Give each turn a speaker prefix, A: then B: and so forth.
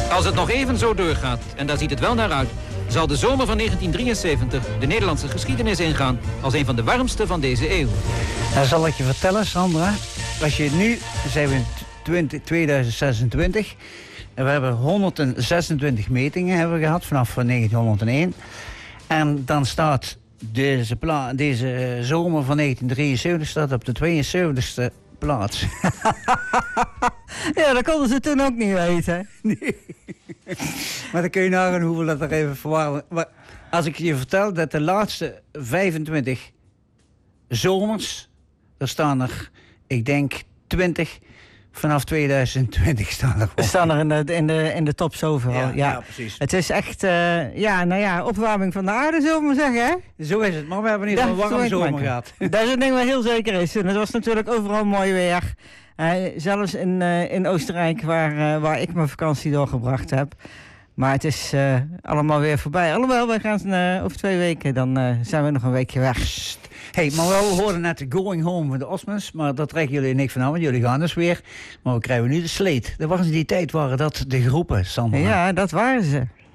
A: Als het nog even zo doorgaat, en daar ziet het wel naar uit, zal de zomer van 1973 de Nederlandse geschiedenis ingaan als een van de warmste van deze eeuw.
B: Dan zal ik je vertellen, Sandra. Als je nu, zijn we in 2026... en we hebben 126 metingen hebben we gehad vanaf 1901. En dan staat deze zomer van 1973 staat op de 72e plaats.
C: Ja, dat konden ze toen ook niet weten.
B: Nee. Maar dan kun je nagaan hoeveel dat er even verwarren. Maar als ik je vertel dat de laatste 25 zomers, er staan er, ik denk 20, vanaf 2020 staan er.
C: We staan er in de top zoveel.
B: Ja, precies.
C: Het is echt, opwarming van de aarde, zullen we maar zeggen, hè?
B: Zo is het, maar we hebben niet zo'n warme zomer gehad.
C: Dat is een ding wat heel zeker is. En het was natuurlijk overal mooi weer. Zelfs in Oostenrijk, waar ik mijn vakantie doorgebracht heb. Maar het is allemaal weer voorbij. Alhoewel, wij gaan over 2 weken, dan zijn we nog een weekje weg.
B: Hey, maar we hoorden net de Going Home van de Osmonds, maar dat trekken jullie niks van aan, want jullie gaan dus weer. Maar we krijgen nu de Sleet. Dat was in die tijd, waren dat de groepen, Sandra.
C: Ja, dat waren ze.